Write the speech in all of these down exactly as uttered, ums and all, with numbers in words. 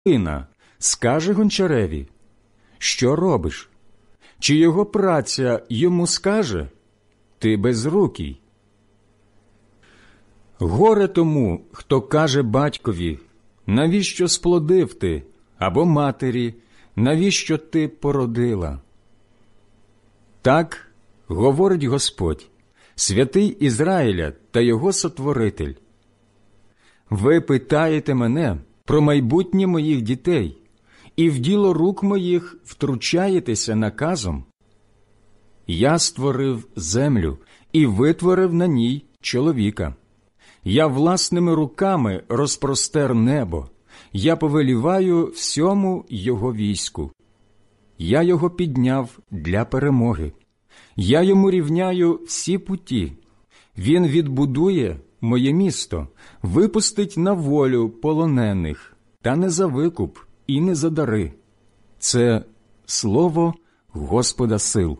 людина скаже гончареві: що робиш? Чи його праця йому скаже: ти безрукий? Горе тому, хто каже батькові: навіщо сплодив ти? Або матері: навіщо ти породила? Так говорить Господь, святий Ізраїля та його сотворитель. Ви питаєте мене про майбутнє моїх дітей, і в діло рук моїх втручаєтеся наказом? Я створив землю і витворив на ній чоловіка. Я власними руками розпростер небо, я повеліваю всьому його війську. Я його підняв для перемоги. Я йому рівняю всі путі. Він відбудує моє місто, випустить на волю полонених, та не за викуп і не за дари. Це слово Господа сил.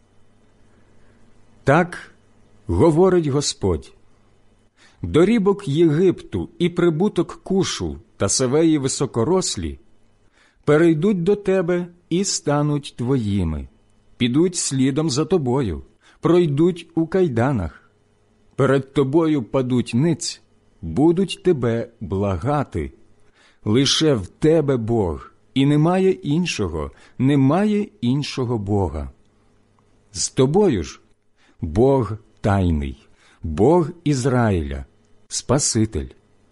Так говорить Господь: дорібок Єгипту і прибуток Кушу та Севеї високорослі перейдуть до тебе і стануть твоїми, підуть слідом за тобою, пройдуть у кайданах. Перед тобою падуть ниць, будуть тебе благати. Лише в тебе Бог, і немає іншого, немає іншого Бога. З тобою ж Бог тайний, Бог Ізраїля, Спаситель.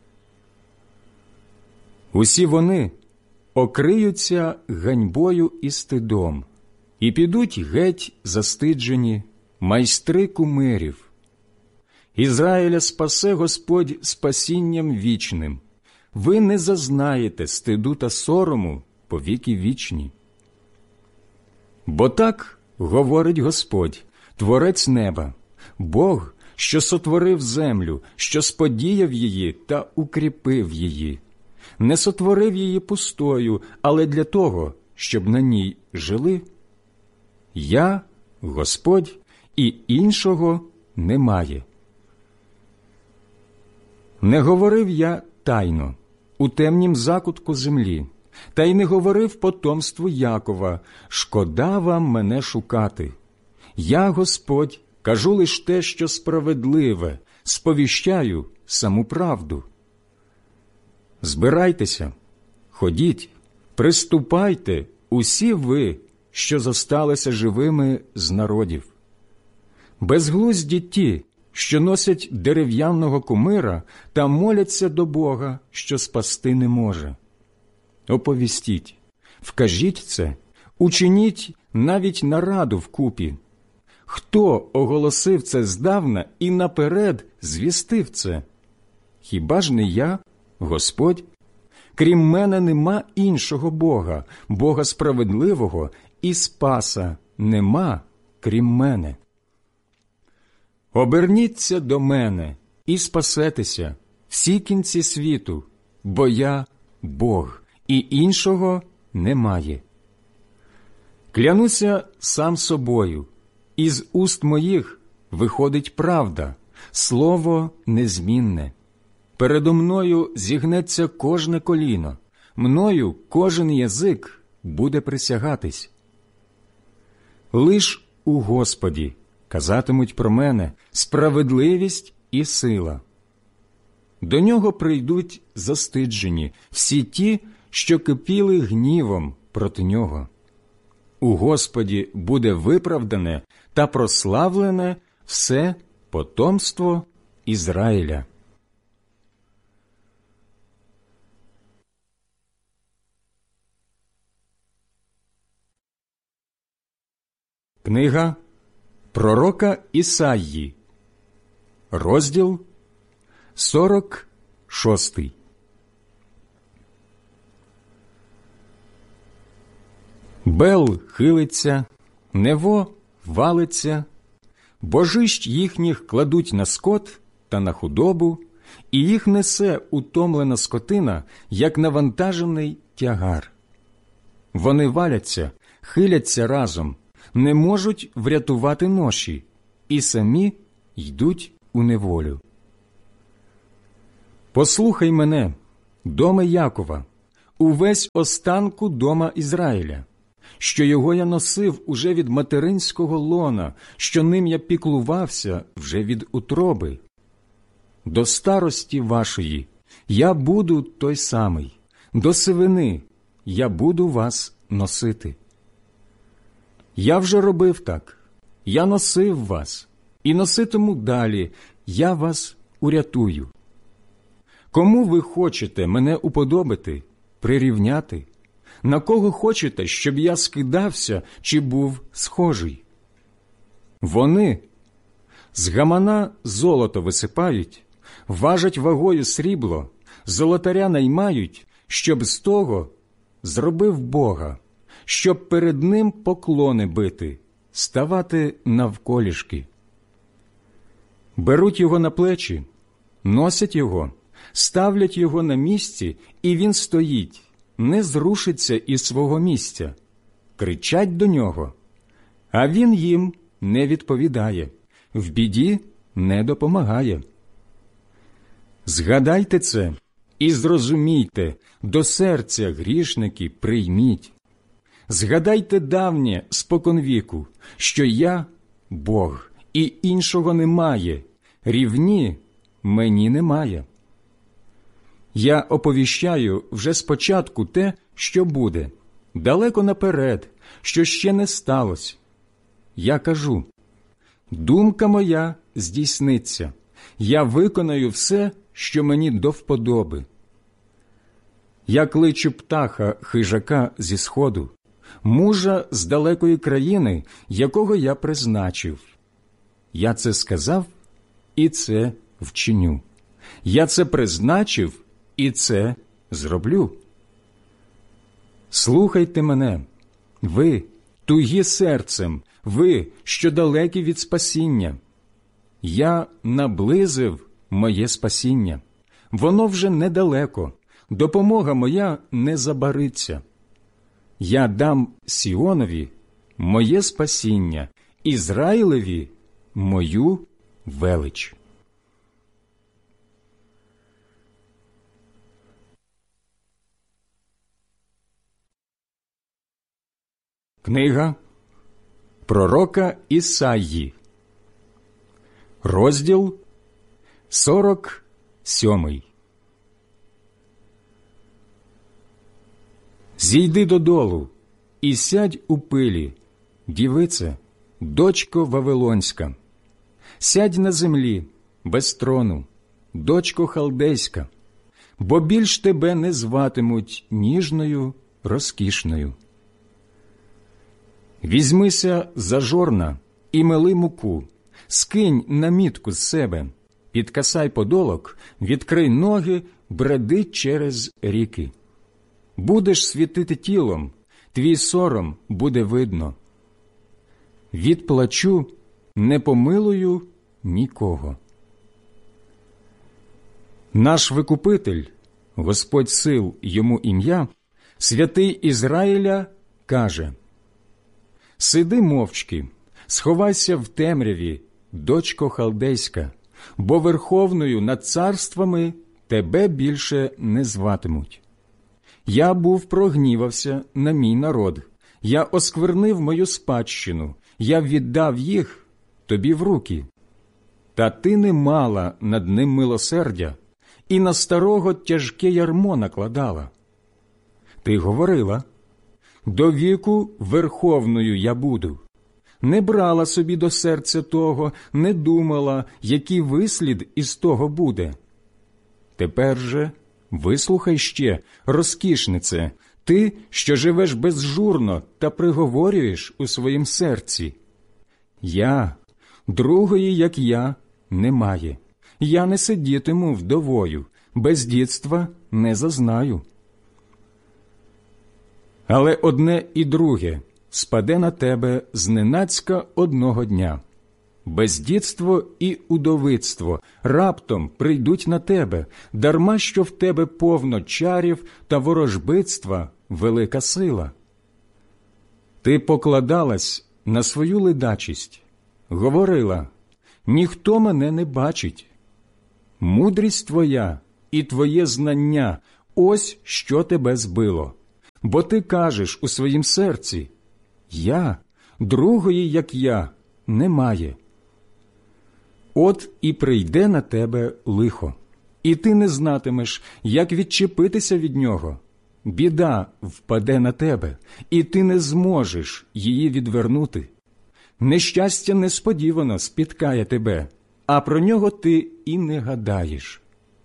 Усі вони окриються ганьбою і стидом, і підуть геть застиджені, майстри кумирів. Ізраїля спасе Господь спасінням вічним. Ви не зазнаєте стиду та сорому по віки вічні. Бо так говорить Господь, Творець неба, Бог, що сотворив землю, що сподіяв її та укріпив її. Не сотворив її пустою, але для того, щоб на ній жили. Я, Господь, і іншого немає. Не говорив я тайно, у темнім закутку землі, та й не говорив потомству Якова: шкода вам мене шукати. Я, Господь, кажу лиш те, що справедливе, сповіщаю саму правду. Збирайтеся, ходіть, приступайте, усі ви, що зосталися живими з народів. Безглузді ті, що носять дерев'яного кумира та моляться до Бога, що спасти не може. Оповістіть, вкажіть це, учиніть навіть нараду вкупі. Хто оголосив це здавна і наперед звістив це? Хіба ж не я, Господь? Крім мене нема іншого Бога, Бога справедливого, і Спаса нема, крім мене. Оберніться до мене і спасетеся, всі кінці світу, бо я Бог, і іншого немає. Клянуся сам собою, із уст моїх виходить правда, слово незмінне. Передо мною зігнеться кожне коліно, мною кожен язик буде присягатись. Лиш у Господі казатимуть про мене справедливість і сила. До нього прийдуть застиджені всі ті, що кипіли гнівом проти нього. У Господі буде виправдане та прославлене все потомство Ізраїля. Книга пророка Ісаї, розділ сорок шостий. Бел хилиться, Нево валиться, божищ їхніх кладуть на скот та на худобу, і їх несе утомлена скотина, як навантажений тягар. Вони валяться, хиляться разом, не можуть врятувати ноші, і самі йдуть у неволю. Послухай мене, доме Якова, увесь останку дома Ізраїля, що його я носив уже від материнського лона, що ним я піклувався вже від утроби. До старості вашої я буду той самий, до сивини я буду вас носити. Я вже робив так, я носив вас, і носитиму далі, я вас урятую. Кому ви хочете мене уподобити, прирівняти? На кого хочете, щоб я скидався чи був схожий? Вони з гамана золото висипають, важать вагою срібло, золотаря наймають, щоб з того зробив Бога, щоб перед ним поклони бити, ставати навколішки. Беруть його на плечі, носять його, ставлять його на місці, і він стоїть, не зрушиться із свого місця. Кричать до нього, а він їм не відповідає, в біді не допомагає. Згадайте це і зрозумійте, до серця, грішники, прийміть. Згадайте давнє споконвіку, що я – Бог, і іншого немає, рівні мені немає. Я оповіщаю вже спочатку те, що буде, далеко наперед, що ще не сталося. Я кажу, думка моя здійсниться, я виконаю все, що мені до вподоби. Я кличу птаха хижака зі сходу, мужа з далекої країни, якого я призначив. Я це сказав, і це вчиню. Я це призначив, і це зроблю. Слухайте мене, ви, тугі серцем, ви, що далекі від спасіння. Я наблизив моє спасіння. Воно вже недалеко, допомога моя не забариться. Я дам Сіонові моє спасіння, Ізраїлеві мою велич. Книга пророка Ісаї, розділ сорок сьомий. Зійди додолу і сядь у пилі, дівице, дочко Вавилонська. Сядь на землі, без трону, дочко Халдейська, бо більш тебе не зватимуть ніжною, розкішною. Візьмися за жорна і мели муку, скинь намітку з себе, підкасай подолок, відкрий ноги, бреди через ріки. Будеш світити тілом, твій сором буде видно. Від плачу не помилую нікого. Наш Викупитель, Господь сил йому ім'я, святий Ізраїля, каже: «Сиди мовчки, сховайся в темряві, дочко Халдейська, бо верховною над царствами тебе більше не зватимуть. Я був прогнівався на мій народ, я осквернив мою спадщину, я віддав їх тобі в руки. Та ти не мала над ним милосердя, і на старого тяжке ярмо накладала. Ти говорила: до віку верховною я буду. Не брала собі до серця того, не думала, який вислід із того буде. Тепер же вислухай ще, розкішнице, ти, що живеш безжурно та приговорюєш у своїм серці. Я, другої, як я, немає. Я не сидітиму вдовою, бездітства не зазнаю. Але одне і друге спаде на тебе зненацька одного дня. Бездітство і удовицтво раптом прийдуть на тебе, дарма що в тебе повно чарів та ворожбитства велика сила. Ти покладалась на свою ледачість, говорила: ніхто мене не бачить. Мудрість твоя і твоє знання ось що тебе збило. Бо ти кажеш у своїм серці: я, другої, як я, немає. От і прийде на тебе лихо, і ти не знатимеш, як відчепитися від нього. Біда впаде на тебе, і ти не зможеш її відвернути. Нещастя несподівано спіткає тебе, а про нього ти і не гадаєш.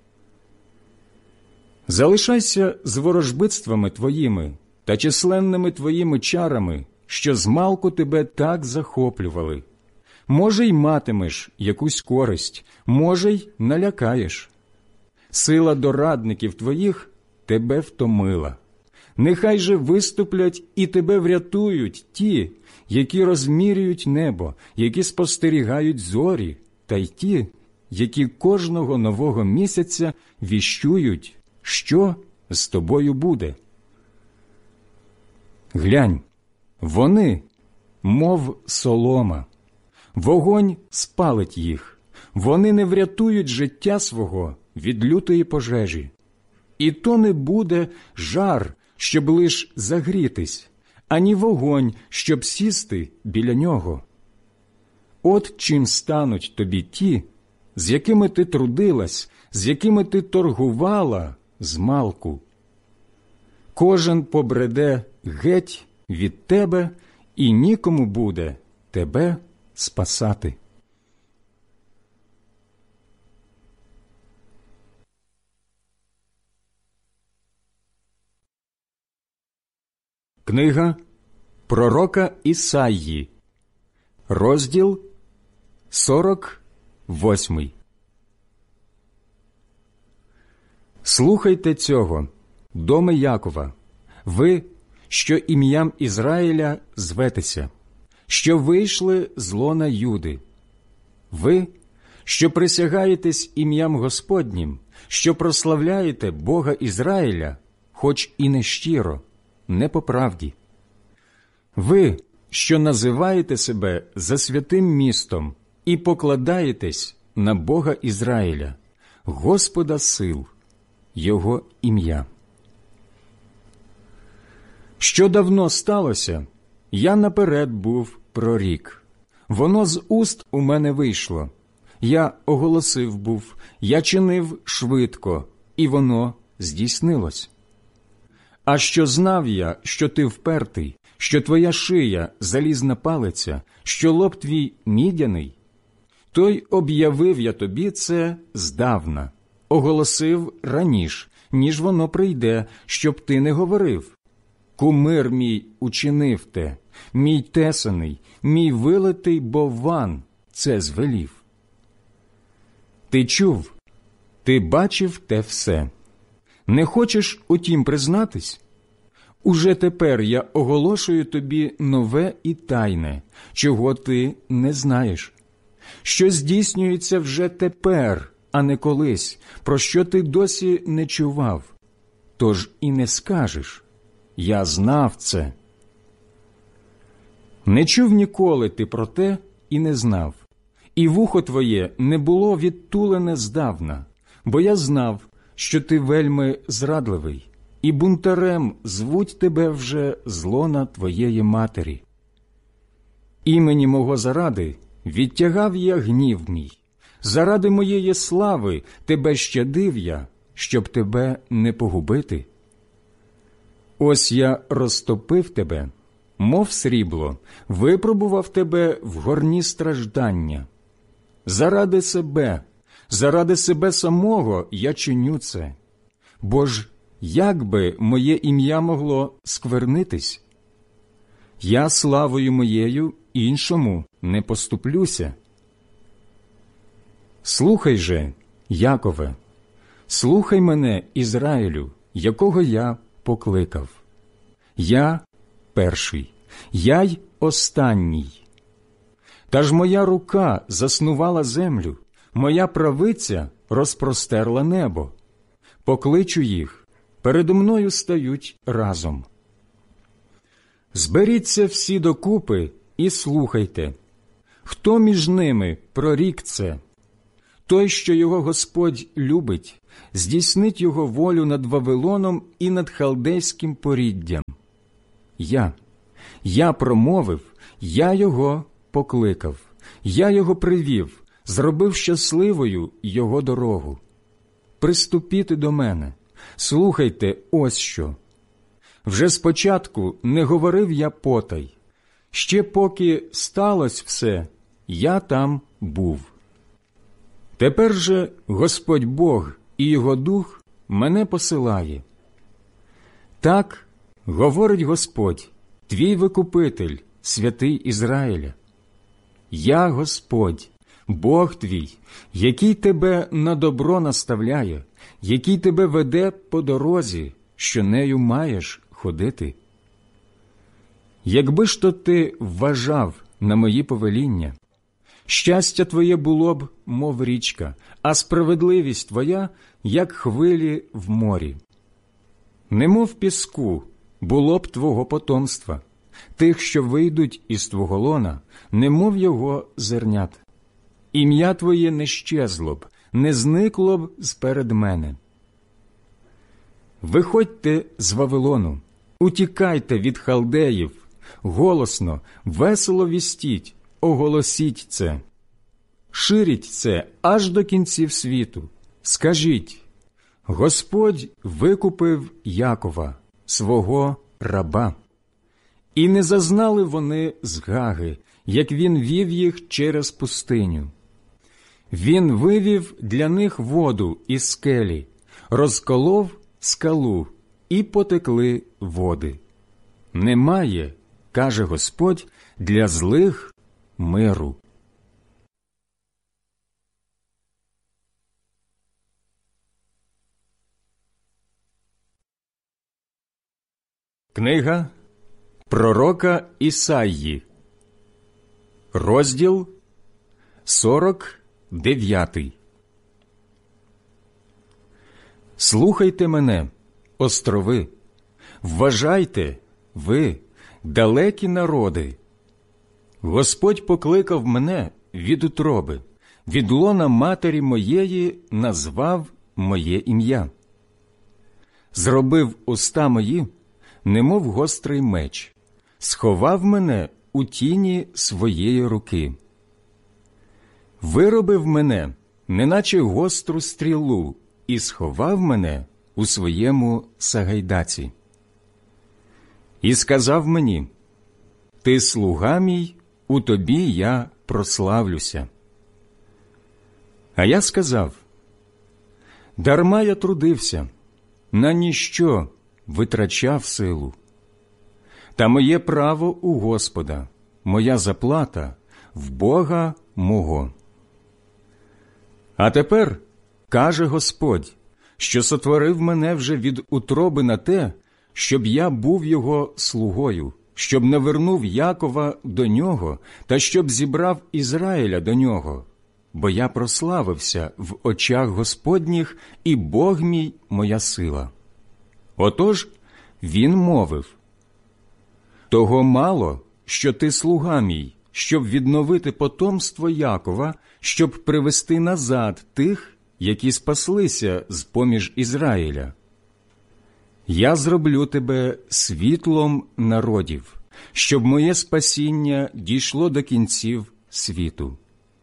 Залишайся з ворожбитствами твоїми та численними твоїми чарами, що змалку тебе так захоплювали. Може, й матимеш якусь користь, може, й налякаєш. Сила дорадників твоїх тебе втомила. Нехай же виступлять і тебе врятують ті, які розмірюють небо, які спостерігають зорі, та й ті, які кожного нового місяця віщують, що з тобою буде. Глянь, вони, мов солома, вогонь спалить їх, вони не врятують життя свого від лютої пожежі. І то не буде жар, щоб лиш загрітись, ані вогонь, щоб сісти біля нього. От чим стануть тобі ті, з якими ти трудилась, з якими ти торгувала змалку. Кожен побреде геть від тебе, і нікому буде тебе спасати. Книга пророка Ісаї, розділ сорок восьмий. Слухайте цього, доми Якова, ви, що ім'ям Ізраїля зветеся, що вийшли з лона Юди. Ви, що присягаєтесь ім'ям Господнім, що прославляєте Бога Ізраїля, хоч і не щиро, не по правді. Ви, що називаєте себе за святим містом і покладаєтесь на Бога Ізраїля, Господа сил, Його ім'я. Що давно сталося, я наперед був прорік. Воно з уст у мене вийшло. Я оголосив був, я чинив швидко, і воно здійснилось. А що знав я, що ти впертий, що твоя шия залізна палиця, що лоб твій мідяний, то й об'явив я тобі це здавна, оголосив раніш, ніж воно прийде, щоб ти не говорив. Кумир мій учинив те, мій тесаний, мій вилитий бовван це звелів. Ти чув, ти бачив те все. Не хочеш утім признатись? Уже тепер я оголошую тобі нове і тайне, чого ти не знаєш, що здійснюється вже тепер, а не колись, про що ти досі не чував. Тож і не скажеш: я знав це. Не чув ніколи ти про те і не знав, і вухо твоє не було відтулене здавна, бо я знав, що ти вельми зрадливий, і бунтарем звуть тебе вже з лона твоєї матері. Імені мого заради відтягав я гнів мій, заради моєї слави тебе щадив я, щоб тебе не погубити. Ось я розтопив тебе, мов срібло, випробував тебе в горні страждання. Заради себе, заради себе самого я чиню це. Бо ж як би моє ім'я могло сквернитись? Я славою моєю іншому не поступлюся. Слухай же, Якове, слухай мене, Ізраїлю, якого я покликав. Я перший, я й останній. Та ж моя рука заснувала землю, моя правиця розпростерла небо. Покличу їх, передо мною стають разом. Зберіться всі докупи і слухайте. Хто між ними прорік це? Той, що його Господь любить, здійснить його волю над Вавилоном і над халдейським поріддям. Я, я промовив, я його покликав, я його привів, зробив щасливою його дорогу. Приступіте до мене, слухайте ось що. Вже спочатку не говорив я потай, ще поки сталося все, я там був. Тепер же Господь Бог і Його Дух мене посилає. Так говорить Господь, твій Викупитель, святий Ізраїля. Я Господь, Бог твій, який тебе на добро наставляє, який тебе веде по дорозі, що нею маєш ходити. Якби ж то ти вважав на мої повеління, щастя твоє було б, мов річка, а справедливість твоя, як хвилі в морі. Немов піску було б твого потомства, тих, що вийдуть із твого лона, немов його зернят. Ім'я твоє не щезло б, не зникло б зперед мене. Виходьте з Вавилону, утікайте від халдеїв, голосно, весело вістіть, оголосіть це. Ширіть це аж до кінців світу. Скажіть, Господь викупив Якова, свого раба. І не зазнали вони згаги, як він вів їх через пустиню. Він вивів для них воду із скелі, розколов скалу, і потекли води. Немає, каже Господь, для злих миру. Книга пророка Ісаї, розділ сорок дев'ятий. Слухайте мене, острови, вважайте, ви, далекі народи. Господь покликав мене від утроби, від лона матері моєї назвав моє ім'я. Зробив уста мої, немов гострий меч, сховав мене у тіні своєї руки. Виробив мене, неначе гостру стрілу, і сховав мене у своєму сагайдаці. І сказав мені, ти слуга мій, у тобі я прославлюся. А я сказав, дарма я трудився, на ніщо витрачав силу. Та моє право у Господа, моя заплата в Бога мого. А тепер, каже Господь, що сотворив мене вже від утроби на те, щоб я був його слугою, щоб навернув Якова до нього та щоб зібрав Ізраїля до нього, бо я прославився в очах Господніх, і Бог мій моя сила. Отож, він мовив, того мало, що ти слуга мій, щоб відновити потомство Якова, щоб привести назад тих, які спаслися з-поміж Ізраїля. Я зроблю тебе світлом народів, щоб моє спасіння дійшло до кінців світу.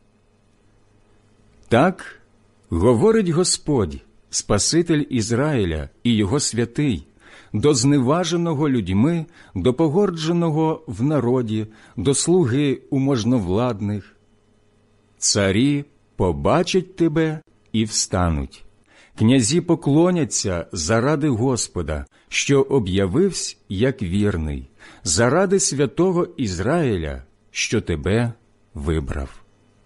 Так говорить Господь, Спаситель Ізраїля і його святий, до зневаженого людьми, до погордженого в народі, до слуги у можновладних. Царі побачать тебе і встануть. Князі поклоняться заради Господа, що об'явився як вірний, заради святого Ізраїля, що тебе вибрав.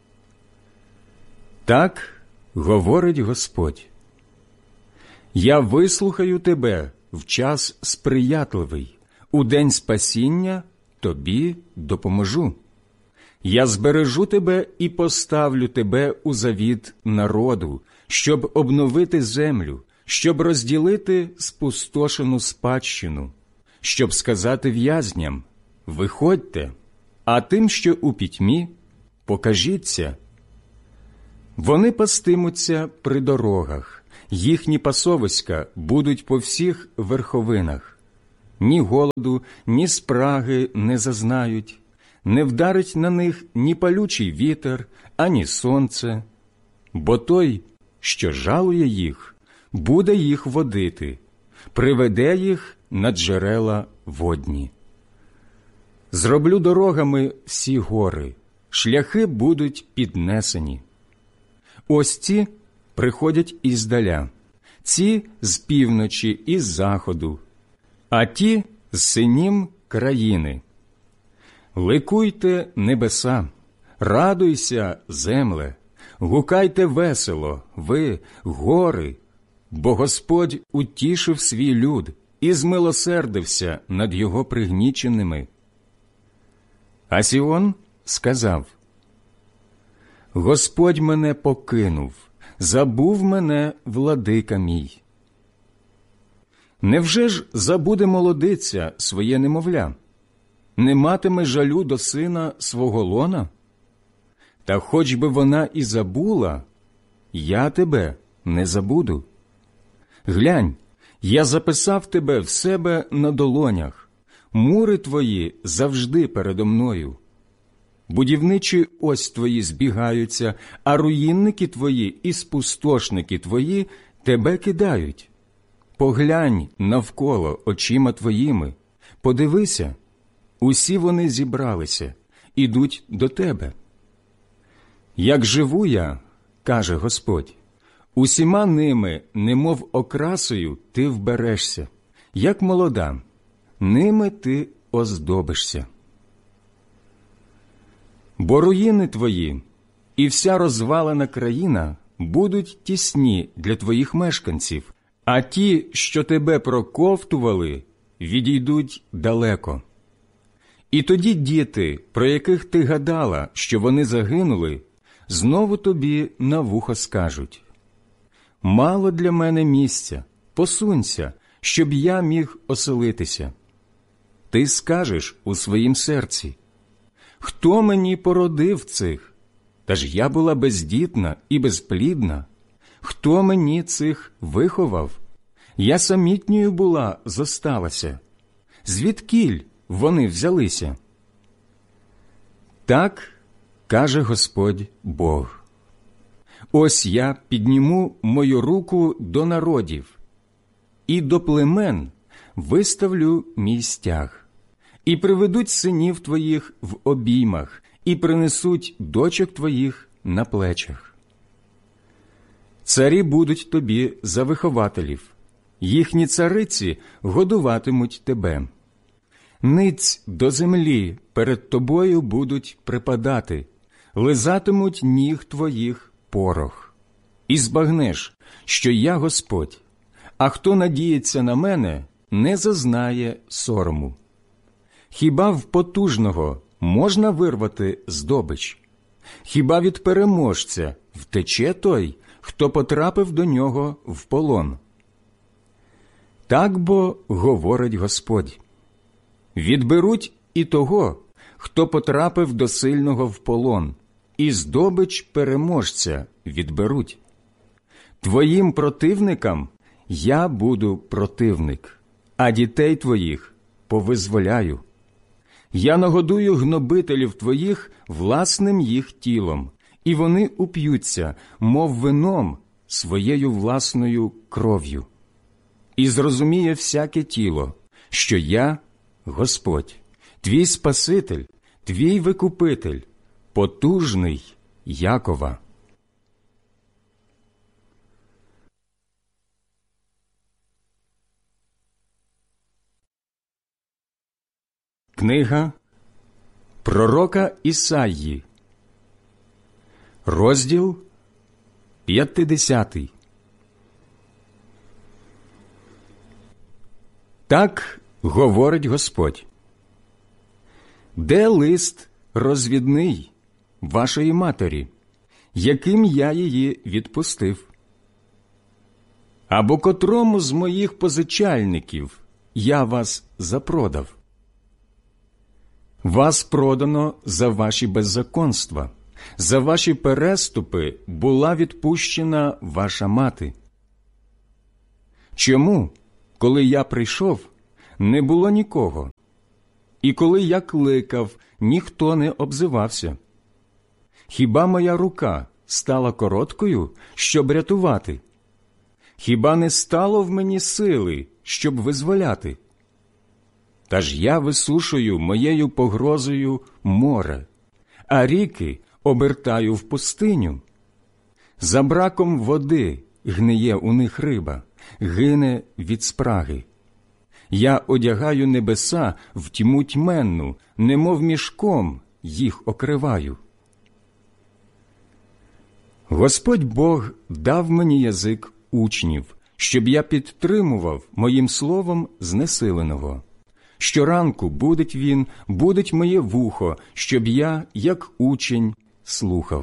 Так говорить Господь. Я вислухаю тебе в час сприятливий, у день спасіння тобі допоможу. Я збережу тебе і поставлю тебе у завіт народу, щоб обновити землю, щоб розділити спустошену спадщину, щоб сказати в'язням «Виходьте», а тим, що у пітьмі, покажіться. Вони пастимуться при дорогах, Їхні пасовиська будуть по всіх верховинах. Ні голоду, ні спраги не зазнають, не вдарить на них ні палючий вітер, ані сонце. Бо той, що жалує їх, буде їх водити, приведе їх на джерела водні. Зроблю дорогами всі гори, шляхи будуть піднесені. Ось ці приходять іздаля, ці з півночі і з заходу, а ті з синім країни. Ликуйте, небеса, радуйся, земле, гукайте весело, ви, гори, бо Господь утішив свій люд і змилосердився над його пригніченими. А Сіон сказав: Господь мене покинув, забув мене владика мій. Невже ж забуде молодиця своє немовля? Не матиме жалю до сина свого лона? Та хоч би вона і забула, я тебе не забуду. Глянь, я записав тебе в себе на долонях, мури твої завжди передо мною. Будівничі ось твої збігаються, а руїнники твої і спустошники твої тебе кидають. Поглянь навколо очима твоїми, подивися, усі вони зібралися, ідуть до тебе. Як живу я, каже Господь, усіма ними, немов окрасою, ти вберешся, як молода, ними ти оздобишся. Бо руїни твої і вся розвалена країна будуть тісні для твоїх мешканців, а ті, що тебе проковтували, відійдуть далеко. І тоді діти, про яких ти гадала, що вони загинули, знову тобі на вухо скажуть: «Мало для мене місця, посунься, щоб я міг оселитися». Ти скажеш у своїм серці: «Хто мені породив цих? Та ж я була бездітна і безплідна. Хто мені цих виховав? Я самітньою була, зосталася. Звідкіль вони взялися?» Так каже Господь Бог: «Ось я підніму мою руку до народів, і до племен виставлю мій стяг, і приведуть синів твоїх в обіймах, і принесуть дочок твоїх на плечах. Царі будуть тобі за вихователів, їхні цариці годуватимуть тебе. Ниць до землі перед тобою будуть припадати, лизатимуть ніг твоїх порох. І збагнеш, що я Господь, а хто надіється на мене, не зазнає сорому. Хіба в потужного можна вирвати здобич? Хіба від переможця втече той, хто потрапив до нього в полон? Так бо говорить Господь: відберуть і того, хто потрапив до сильного в полон, і здобич переможця відберуть. Твоїм противникам я буду противник, а дітей твоїх повизволяю. Я нагодую гнобителів твоїх власним їх тілом, і вони уп'ються, мов вином, своєю власною кров'ю. І зрозуміє всяке тіло, що я Господь, твій Спаситель, твій Викупитель, потужний Якова». Книга пророка Ісаї, розділ п'ятдесятий. Так говорить Господь: «Де лист розвідний вашої матері, яким я її відпустив? Або котрому з моїх позичальників я вас запродав? Вас продано за ваші беззаконства, за ваші переступи була відпущена ваша мати. Чому, коли я прийшов, не було нікого? І коли я кликав, ніхто не обзивався? Хіба моя рука стала короткою, щоб рятувати? Хіба не стало в мені сили, щоб визволяти? Та ж я висушую моєю погрозою море, а ріки обертаю в пустиню. За браком води гниє у них риба, гине від спраги. Я одягаю небеса в тьму тьменну, немов мішком їх окриваю. Господь Бог дав мені язик учнів, щоб я підтримував моїм словом знесиленого. Щоранку будить він, будить моє вухо, щоб я, як учень, слухав.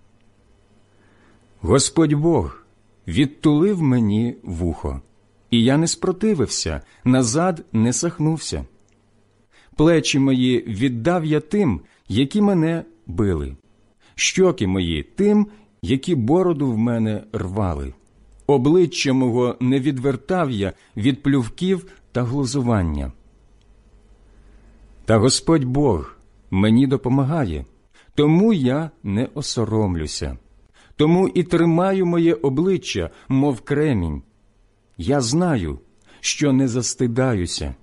Господь Бог відтулив мені вухо, і я не спротивився, назад не сахнувся. Плечі мої віддав я тим, які мене били, щоки мої тим, які бороду в мене рвали. Обличчя мого не відвертав я від плювків та глузування. Та Господь Бог мені допомагає, тому я не осоромлюся. Тому і тримаю моє обличчя, мов кремінь. Я знаю, що не застидаюся.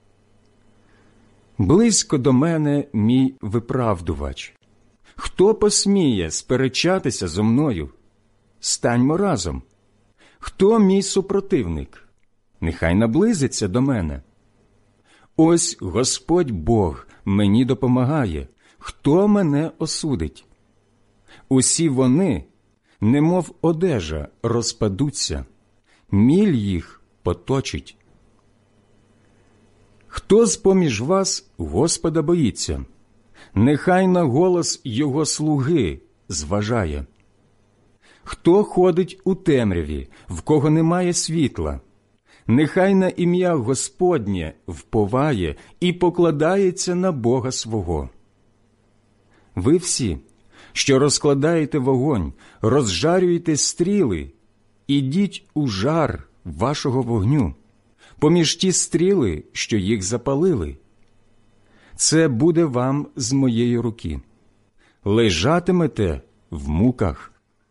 Близько до мене мій виправдувач. Хто посміє сперечатися зо мною? Станьмо разом. Хто мій супротивник? Нехай наблизиться до мене. Ось Господь Бог мені допомагає. Хто мене осудить? Усі вони, немов одежа, розпадуться, міль їх поточить. Хто з-поміж вас Господа боїться? Нехай на голос Його слуги зважає. Хто ходить у темряві, в кого немає світла? Нехай на ім'я Господнє вповає і покладається на Бога свого. Ви всі, що розкладаєте вогонь, розжарюєте стріли, ідіть у жар вашого вогню, поміж ті стріли, що їх запалили. Це буде вам з моєї руки. Лежатимете в муках.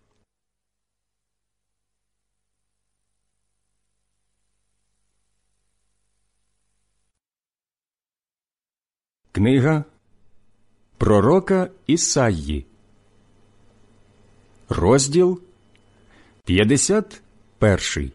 Книга пророка Ісаї, розділ п'ятдесят перший.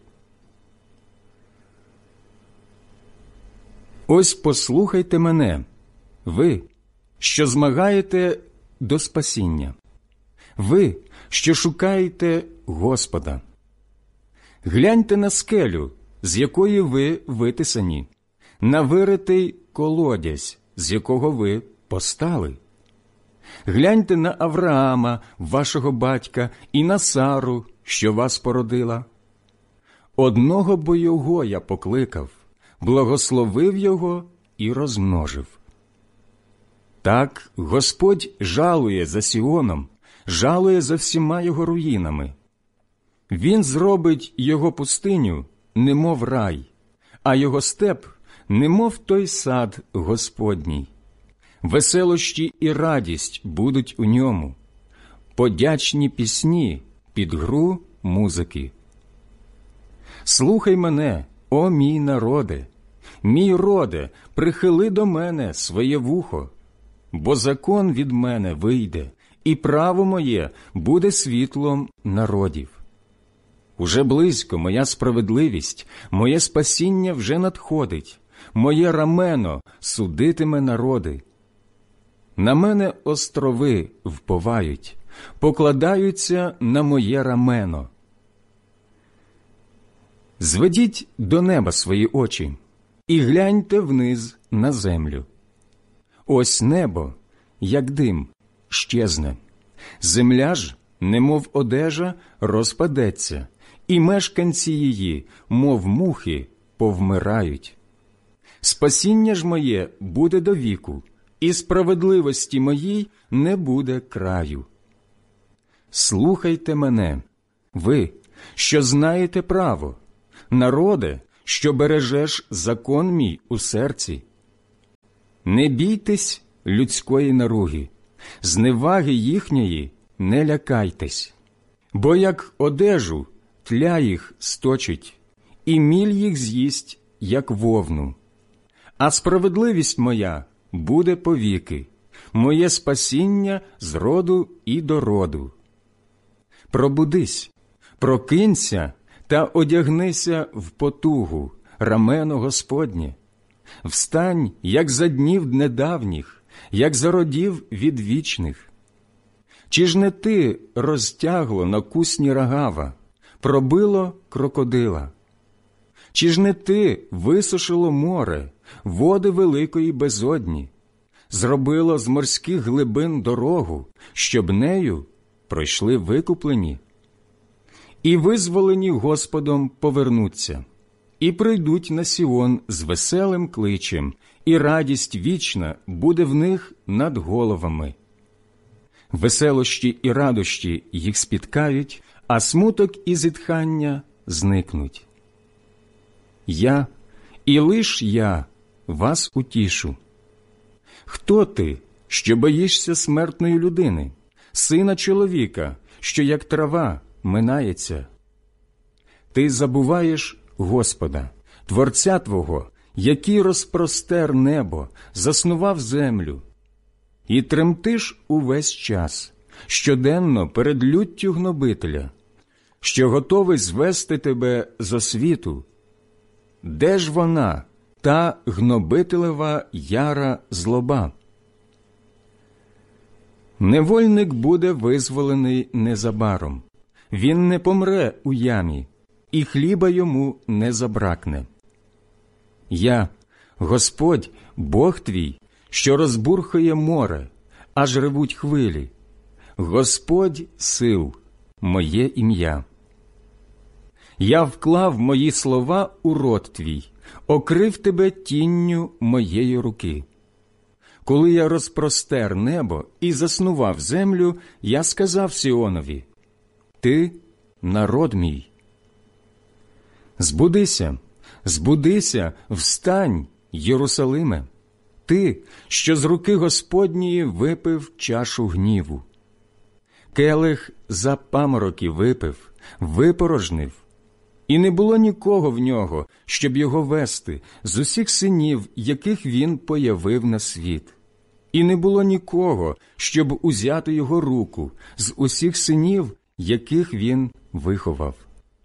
Ось послухайте мене, ви, що змагаєте до спасіння, ви, що шукаєте Господа. Гляньте на скелю, з якої ви витисані, на виритий колодязь, з якого ви постали. Гляньте на Авраама, вашого батька, і на Сару, що вас породила. Одного бо його я покликав, благословив його і розмножив. Так Господь жалує за Сіоном, жалує за всіма його руїнами. Він зробить його пустиню, немов рай, а його степ, немов той сад Господній. Веселощі і радість будуть у ньому, подячні пісні під гру музики. Слухай мене, о мій народе, мій роде, прихили до мене своє вухо, бо закон від мене вийде, і право моє буде світлом народів. Уже близько моя справедливість, моє спасіння вже надходить, моє рамено судитиме народи. На мене острови вповають, покладаються на моє рамено. Зведіть до неба свої очі і гляньте вниз на землю. Ось небо, як дим, щезне, земля ж, немов одежа, розпадеться, і мешканці її, мов мухи, повмирають. Спасіння ж моє буде до віку, і справедливості моїй не буде краю. Слухайте мене, ви, що знаєте право, народе, що бережеш закон мій у серці. Не бійтесь людської наруги, зневаги їхньої не лякайтесь, бо як одежу тля їх сточить, і міль їх з'їсть, як вовну. А справедливість моя буде повіки, моє спасіння з роду і до роду. Пробудись, прокинься та одягнися в потугу, рамено Господнє. Встань, як за днів недавніх, як за родів відвічних. Чи ж не ти розтягло на кусні рогава, пробило крокодила? Чи ж не ти висушило море, води великої безодні, зробило з морських глибин дорогу, щоб нею пройшли викуплені? І визволені Господом повернуться, і прийдуть на Сіон з веселим кличем, і радість вічна буде в них над головами. Веселощі і радощі їх спіткають, а смуток і зітхання зникнуть. Я, і лиш я, вас утішу. Хто ти, що боїшся смертної людини, сина чоловіка, що як трава минається? Ти забуваєш Господа, Творця твого, який розпростер небо, заснував землю, і тремтиш увесь час, щоденно перед люттю гнобителя, що готовий звести тебе зо світу. Де ж вона, та гнобителева яра злоба? Невольник буде визволений незабаром, він не помре у ямі, і хліба йому не забракне. Я, Господь, Бог твій, що розбурхує море, аж ревуть хвилі. Господь сил, моє ім'я. Я вклав мої слова у рот твій, окрив тебе тінню моєї руки. Коли я розпростер небо і заснував землю, я сказав Сіонові: ти – народ мій. Збудися, збудися, встань, Єрусалиме, ти, що з руки Господньої випив чашу гніву. Келих за памороки випив, випорожнив, і не було нікого в нього, щоб його вести з усіх синів, яких він появив на світ. І не було нікого, щоб узяти його руку з усіх синів, яких він виховав.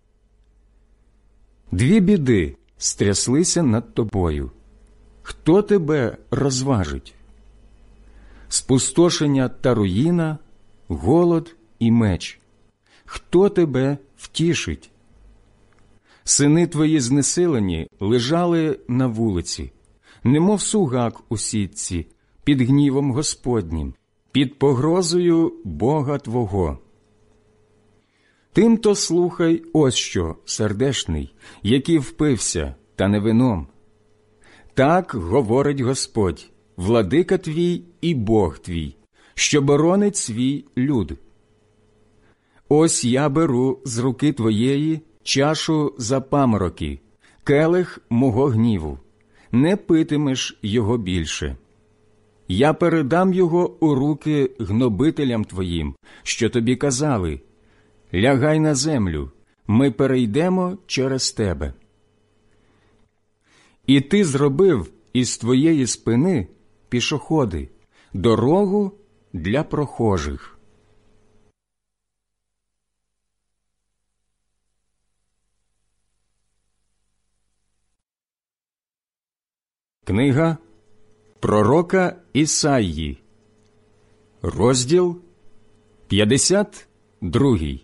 Дві біди стряслися над тобою. Хто тебе розважить? Спустошення та руїна, голод і меч. Хто тебе втішить? Сини твої знесилені лежали на вулиці, немов сугак у сітці, під гнівом Господнім, під погрозою Бога твого. Тим-то слухай ось що, сердешний, який впився, та не вином. Так говорить Господь, владика твій і Бог твій, що боронить свій люд. Ось я беру з руки твоєї чашу за памороки, келих мого гніву, не питимеш його більше. Я передам його у руки гнобителям твоїм, що тобі казали: лягай на землю, ми перейдемо через тебе. І ти зробив із твоєї спини пішоходи, дорогу для прохожих. Книга пророка Ісаї, розділ п'ятдесят другий.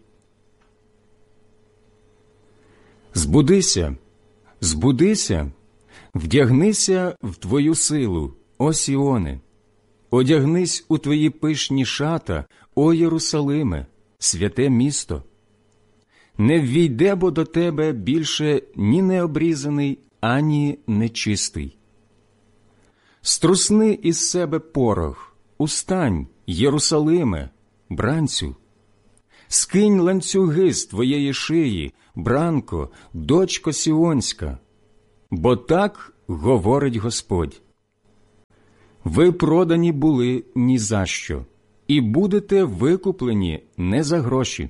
Збудися, збудися, вдягнися в твою силу, о Сіоне, одягнись у твої пишні шата, о Єрусалиме, святе місто. Не ввійде бо до тебе більше ні необрізаний, ані нечистий. Струсни із себе порох, устань, Єрусалиме, бранцю. Скинь ланцюги з твоєї шиї, бранко, дочко Сіонська, бо так говорить Господь. Ви продані були ні за що, і будете викуплені не за гроші.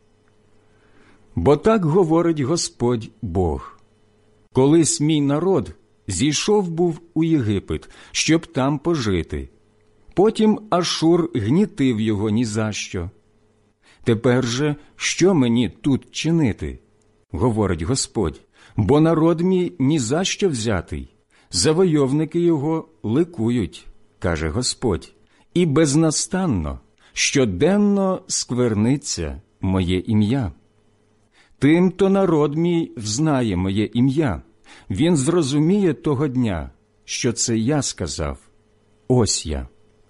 Бо так говорить Господь Бог. Колись мій народ зійшов був у Єгипет, щоб там пожити. Потім Ашур гнітив його ні за що. Тепер же, що мені тут чинити? Говорить Господь, бо народ мій ні за що взятий. Завойовники його ликують, каже Господь, і безнастанно, щоденно скверниться моє ім'я. Тим-то народ мій взнає моє ім'я, він зрозуміє того дня, що це я сказав, ось я.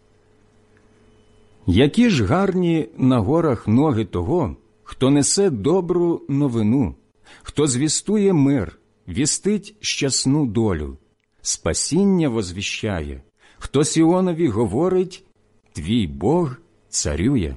Які ж гарні на горах ноги того, хто несе добру новину, хто звістує мир, вістить щасну долю, спасіння возвіщає, хто Сіонові говорить, твій Бог царює.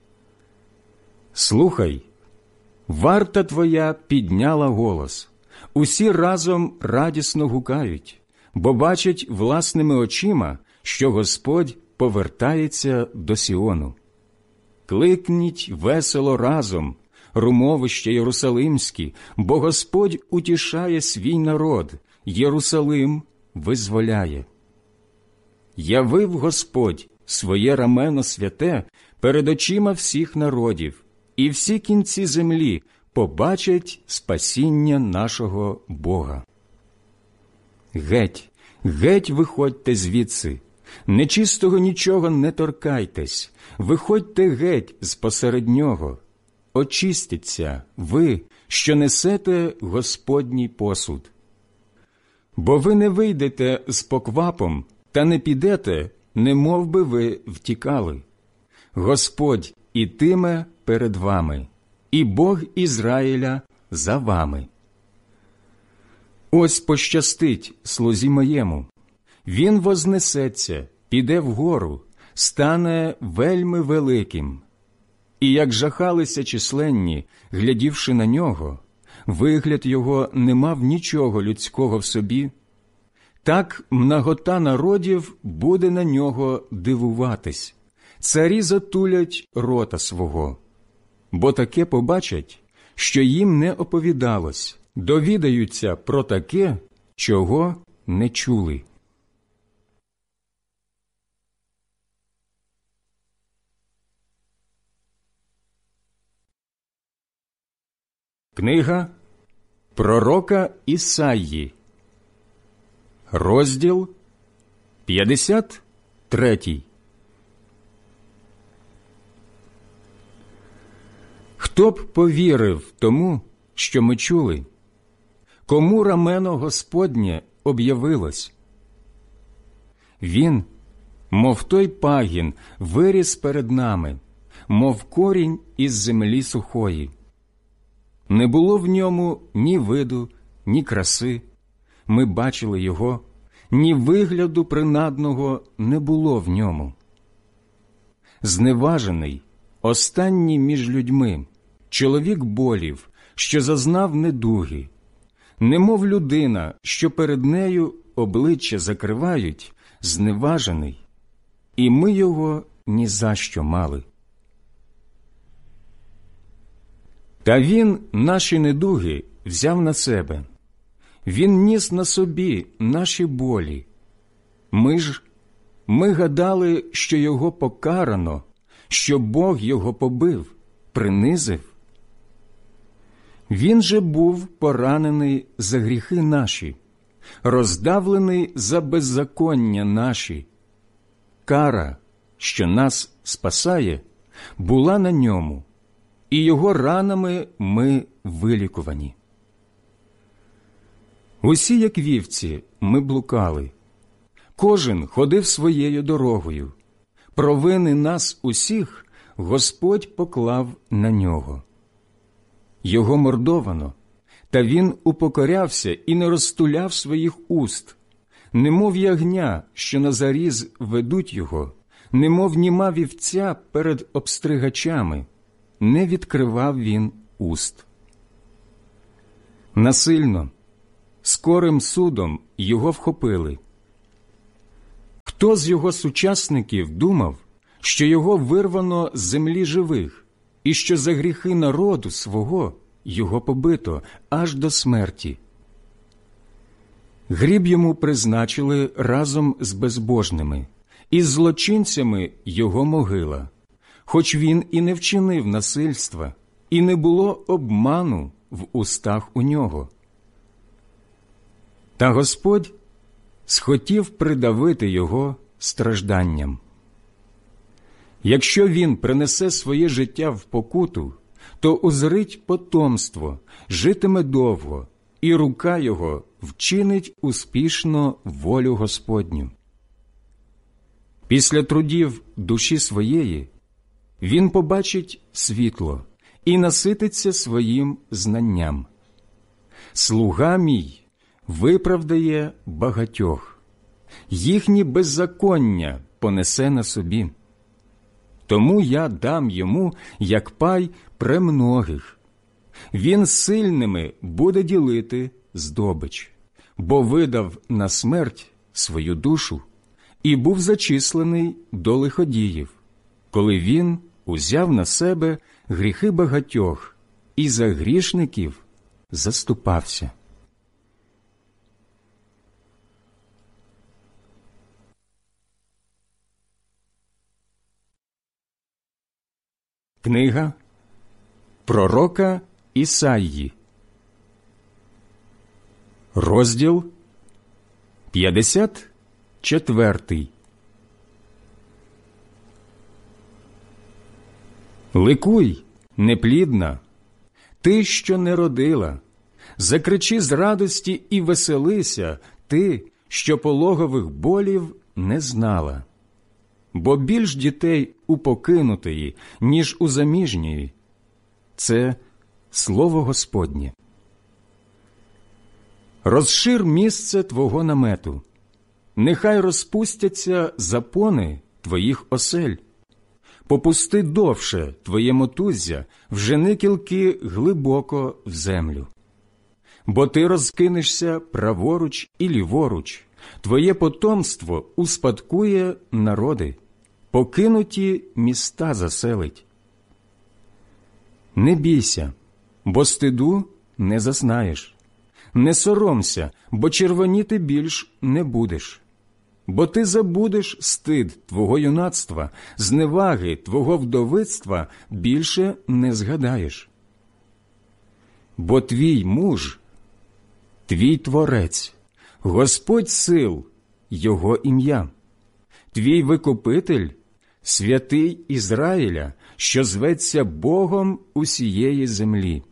Слухай, варта твоя підняла голос, усі разом радісно гукають, бо бачать власними очима, що Господь повертається до Сіону. Кликніть весело разом, румовище Єрусалимські, бо Господь утішає свій народ, Єрусалим визволяє. Явив Господь своє рамено святе перед очима всіх народів, і всі кінці землі побачать спасіння нашого Бога. Геть, геть виходьте звідси, нечистого нічого не торкайтесь, виходьте геть з-посеред нього, очистіться ви, що несете Господній посуд. Бо ви не вийдете з поквапом, та не підете, немов би ви втікали. Господь ітиме перед вами, і Бог Ізраїля за вами. Ось пощастить слузі моєму. Він вознесеться, піде вгору, стане вельми великим. І як жахалися численні, глядівши на нього, вигляд його не мав нічого людського в собі, так мнагота народів буде на нього дивуватись, царі затулять рота свого. Бо таке побачать, що їм не оповідалось, довідаються про таке, чого не чули. Книга пророка Ісаї, розділ п'ятдесят третій. Хто б повірив тому, що ми чули? Кому рамено Господнє об'явилось? Він, мов той пагін, виріс перед нами, мов корінь із землі сухої. Не було в ньому ні виду, ні краси. Ми бачили його, ні вигляду принадного не було в ньому. Зневажений, останній між людьми, чоловік болів, що зазнав недуги, немов людина, що перед нею обличчя закривають, зневажений, і ми його ні за що мали. Та він наші недуги взяв на себе, він ніс на собі наші болі. Ми ж, ми гадали, що його покарано, що Бог його побив, принизив. Він же був поранений за гріхи наші, роздавлений за беззаконня наші. Кара, що нас спасає, була на ньому, і його ранами ми вилікувані. Усі, як вівці, ми блукали. Кожен ходив своєю дорогою. Провини нас усіх Господь поклав на нього. Його мордовано, та він упокорявся і не розтуляв своїх уст. Немов ягня, що на заріз ведуть його, немов німа вівця перед обстригачами, не відкривав він уст. Насильно, скорим судом його вхопили. Хто з його сучасників думав, що його вирвано з землі живих, і що за гріхи народу свого його побито аж до смерті? Гріб йому призначили разом з безбожними, і з злочинцями його могила, хоч він і не вчинив насильства, і не було обману в устах у нього. Та Господь схотів придавити його стражданням. Якщо він принесе своє життя в покуту, то узрить потомство, житиме довго, і рука його вчинить успішно волю Господню. Після трудів душі своєї він побачить світло і насититься своїм знанням. Слуга мій виправдає багатьох, їхні беззаконня понесе на собі. Тому я дам йому, як пай премногих. Він сильними буде ділити здобич, бо видав на смерть свою душу і був зачислений до лиходіїв, коли він узяв на себе гріхи багатьох і за грішників заступався. Книга пророка Ісаї, розділ п'ятдесят четвертий. Ликуй, неплідна, ти, що не родила, закричи з радості і веселися, ти, що пологових болів не знала. Бо більш дітей у покинутої, ніж у заміжньої. Це слово Господнє. Розшир місце твого намету, нехай розпустяться запони твоїх осель. Попусти довше твоє мотуззя, вжени кілки глибоко в землю. Бо ти розкинешся праворуч і ліворуч, твоє потомство успадкує народи, покинуті міста заселить. Не бійся, бо стиду не зазнаєш. Не соромся, бо червоніти більш не будеш. Бо ти забудеш стид твого юнацтва, зневаги твого вдовицтва більше не згадаєш. Бо твій муж, твій творець, Господь сил, його ім'я, твій викупитель, святий Ізраїля, що зветься Богом усієї землі.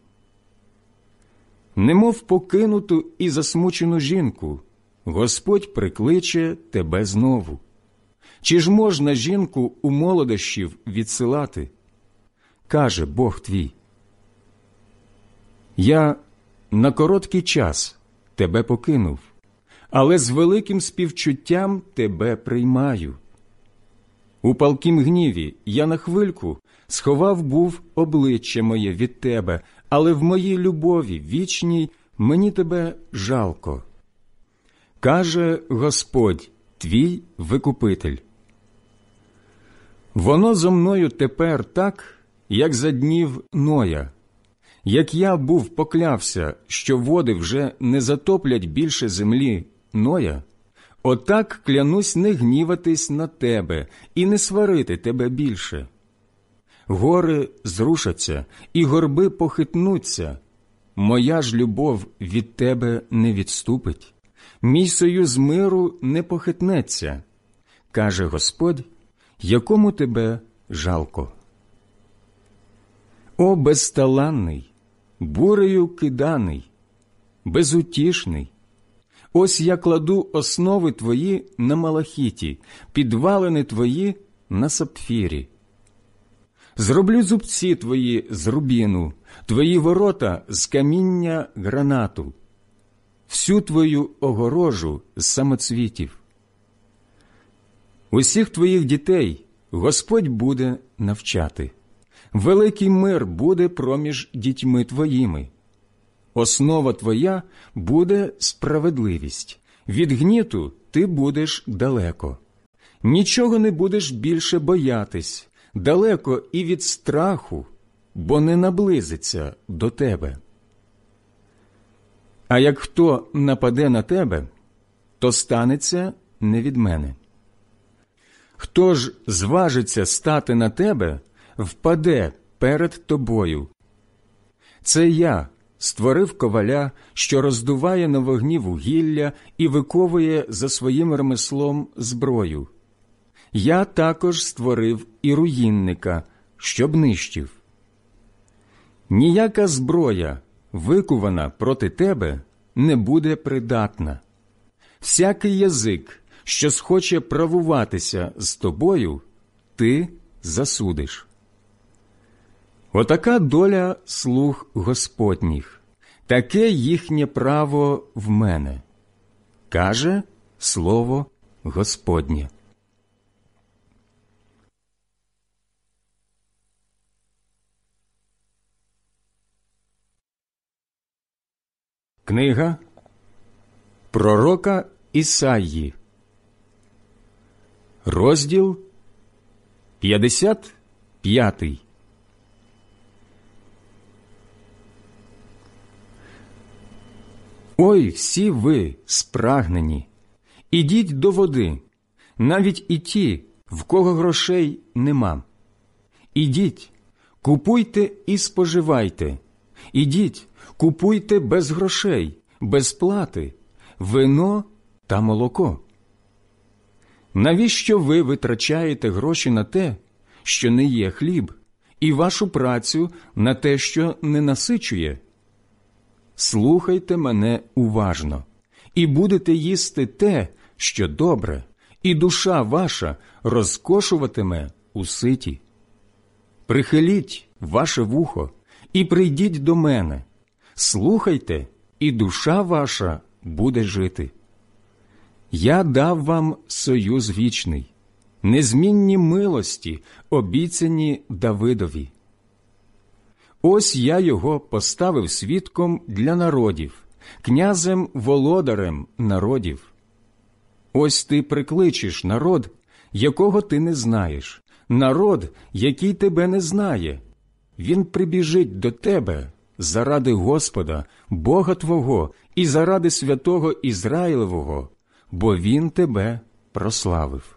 Немов покинуту і засмучену жінку, Господь прикличе тебе знову. Чи ж можна жінку у молодощів відсилати? Каже Бог твій: я на короткий час тебе покинув, але з великим співчуттям тебе приймаю. У палкім гніві я на хвильку сховав був обличчя моє від тебе, але в моїй любові вічній мені тебе жалко. Каже Господь, твій викупитель. Воно зо мною тепер так, як за днів Ноя. Як я був поклявся, що води вже не затоплять більше землі Ноя, отак клянусь не гніватись на тебе і не сварити тебе більше. Гори зрушаться, і горби похитнуться. Моя ж любов від тебе не відступить. Мій союз миру не похитнеться, каже Господь, якому тебе жалко. О, безталанний, бурею киданий, безутішний! Ось я кладу основи твої на малахіті, підвалини твої на сапфірі. Зроблю зубці твої з рубіну, твої ворота з каміння гранату, всю твою огорожу з самоцвітів. Усіх твоїх дітей Господь буде навчати. Великий мир буде проміж дітьми твоїми. основа твоя буде справедливість, від гніту ти будеш далеко. Нічого не будеш більше боятись, далеко і від страху, бо не наблизиться до тебе. А як хто нападе на тебе, то станеться не від мене. Хто ж зважиться стати на тебе, впаде перед тобою. Це я створив коваля, що роздуває на вогні вугілля і виковує за своїм ремеслом зброю. Я також створив і руїнника, щоб нищив. Ніяка зброя, викувана проти тебе, не буде придатна. Всякий язик, що схоче правуватися з тобою, ти засудиш. Отака доля слуг Господніх, таке їхнє право в мене, каже слово Господнє. Книга пророка Ісаї, розділ п'ятдесят п'ятий. Ой, всі ви спрагнені, ідіть до води, навіть і ті, в кого грошей нема. Ідіть, купуйте і споживайте, ідіть, купуйте без грошей, без плати, вино та молоко. Навіщо ви витрачаєте гроші на те, що не є хліб, і вашу працю на те, що не насичує? Слухайте мене уважно, і будете їсти те, що добре, і душа ваша розкошуватиме у ситі. Прихиліть ваше вухо і прийдіть до мене. Слухайте, і душа ваша буде жити. Я дав вам союз вічний, незмінні милості, обіцяні Давидові. Ось я його поставив свідком для народів, князем-володарем народів. Ось ти прикличеш народ, якого ти не знаєш, народ, який тебе не знає. Він прибіжить до тебе заради Господа, Бога твого, і заради святого Ізраїлевого, бо Він тебе прославив.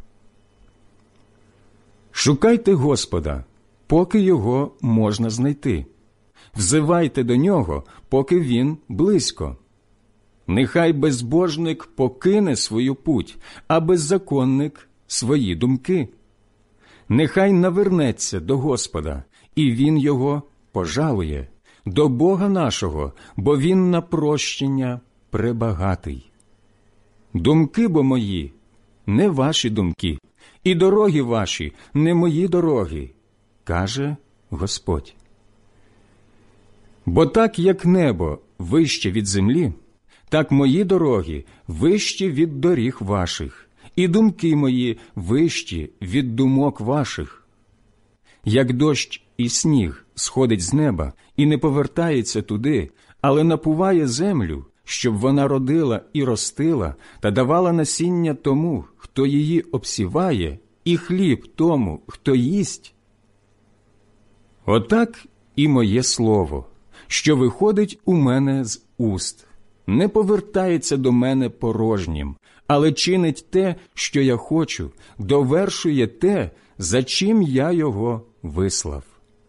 Шукайте Господа, поки його можна знайти. Взивайте до нього, поки він близько. Нехай безбожник покине свою путь, а беззаконник – свої думки. Нехай навернеться до Господа, і він його пожалує, до Бога нашого, бо він на прощення пребагатий. Думки бо мої – не ваші думки, і дороги ваші – не мої дороги, каже Господь. Бо так, як небо вище від землі, так мої дороги вищі від доріг ваших, і думки мої вищі від думок ваших. Як дощ і сніг сходить з неба і не повертається туди, але напуває землю, щоб вона родила і ростила та давала насіння тому, хто її обсіває, і хліб тому, хто їсть. Отак і моє слово, що виходить у мене з уст, не повертається до мене порожнім, але чинить те, що я хочу, довершує те, за чим я його вислав.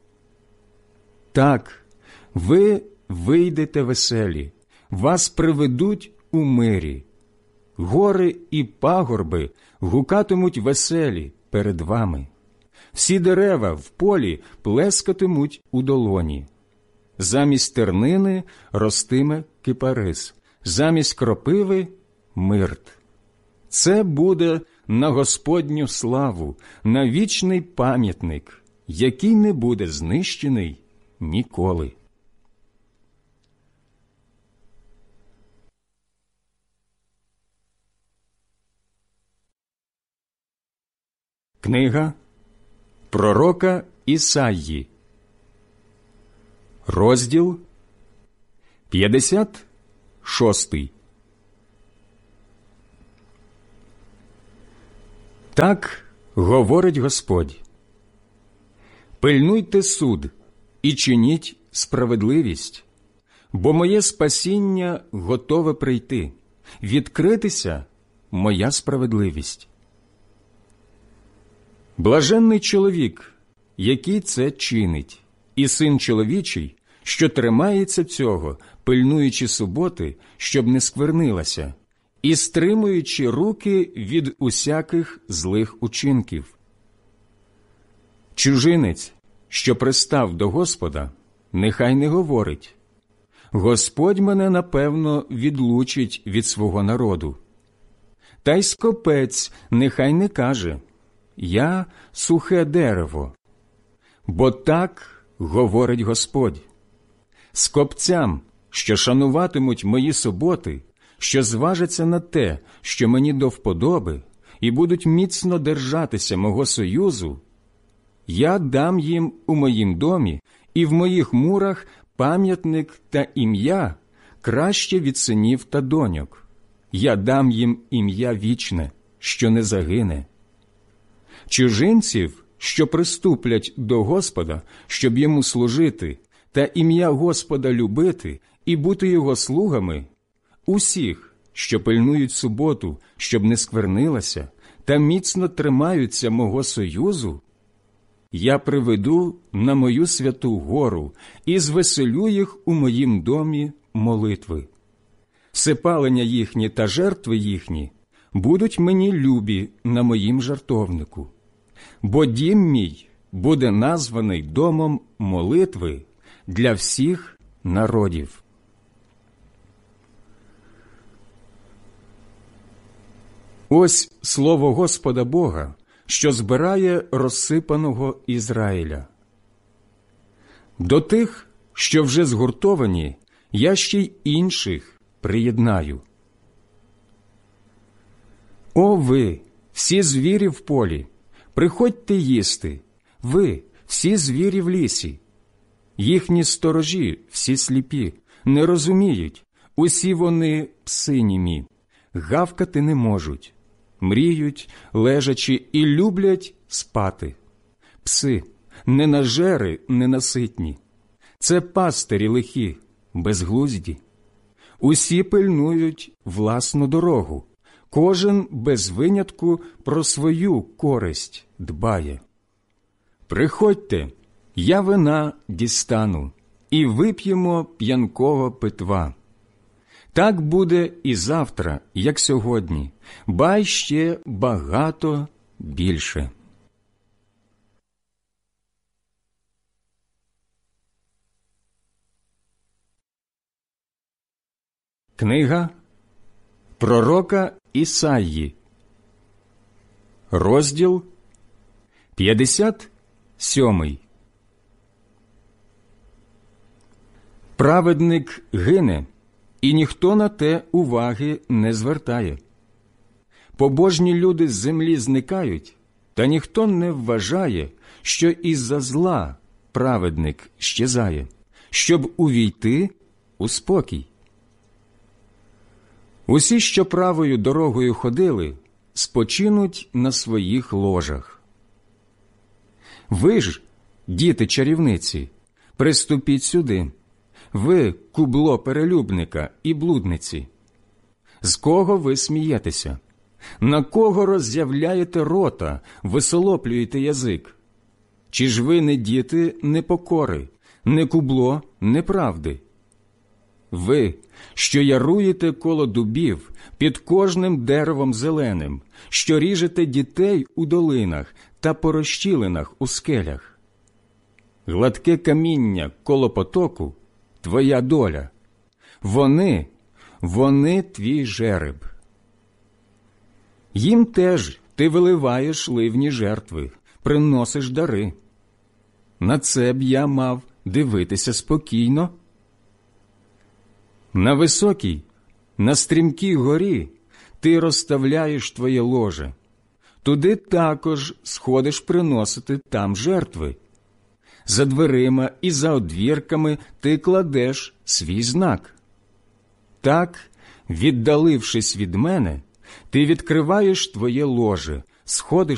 Так, ви вийдете веселі, вас приведуть у мирі. Гори і пагорби гукатимуть веселі перед вами. Всі дерева в полі плескатимуть у долоні. Замість тернини ростиме кипарис, замість кропиви – мирт. Це буде на Господню славу, на вічний пам'ятник, який не буде знищений ніколи. Книга пророка Ісаї, розділ П'ятдесят шостий. Так говорить Господь: пильнуйте суд і чиніть справедливість, бо моє спасіння готове прийти, відкритися моя справедливість. Блаженний чоловік, який це чинить, і син чоловічий, що тримається цього, пильнуючи суботи, щоб не сквернилася, і стримуючи руки від усяких злих учинків. Чужинець, що пристав до Господа, нехай не говорить: Господь мене, напевно, відлучить від свого народу. Та й скопець нехай не каже: я сухе дерево. Бо так говорить Господь: скопцям, що шануватимуть мої суботи, що зважаться на те, що мені до вподоби, і будуть міцно держатися мого союзу, я дам їм у моїм домі і в моїх мурах пам'ятник та ім'я краще від синів та доньок. Я дам їм ім'я вічне, що не загине. Чужинців, що приступлять до Господа, щоб йому служити, та ім'я Господа любити і бути його слугами, усіх, що пильнують суботу, щоб не сквернилася, та міцно тримаються мого союзу, я приведу на мою святу гору і звеселю їх у моїм домі молитви. Всепалення їхні та жертви їхні будуть мені любі на моїм жертовнику, бо дім мій буде названий домом молитви для всіх народів. Ось слово Господа Бога, що збирає розсипаного Ізраїля. До тих, що вже згуртовані, я ще й інших приєднаю. О ви, всі звірі в полі, приходьте їсти, ви, всі звірі в лісі. Їхні сторожі, всі сліпі, не розуміють, усі вони пси німі, гавкати не можуть, мріють, лежачи, і люблять спати. Пси, ненажери, ненаситні. Це пастирі лихі, безглузді. Усі пильнують власну дорогу, кожен без винятку про свою користь дбає. Приходьте, я вина дістану, і вип'ємо п'янкого питва. Так буде і завтра, як сьогодні, ба й ще багато більше. Книга пророка Ісаї, розділ п'ятдесят сьомий. Праведник гине, і ніхто на те уваги не звертає. Побожні люди з землі зникають, та ніхто не вважає, що із-за зла праведник щезає, щоб увійти у спокій. Усі, що правою дорогою ходили, спочинуть на своїх ложах. Ви ж, діти чарівниці, приступіть сюди, ви, кубло перелюбника і блудниці. З кого ви смієтеся? На кого роззявляєте рота, висолоплюєте язик? Чи ж ви не діти непокори, не кубло неправди? Ви, що яруєте коло дубів, під кожним деревом зеленим, що ріжете дітей у долинах та по розщілинах у скелях. Гладке каміння коло потоку – твоя доля. Вони, вони твій жереб. Їм теж ти виливаєш ливні жертви, приносиш дари. На це б я мав дивитися спокійно? На високій, на стрімкій горі ти розставляєш твоє ложе. Туди також сходиш приносити там жертви. За дверима і за одвірками ти кладеш свій знак, Так, віддалившись від мене, ти відкриваєш твоє ложе, сходиш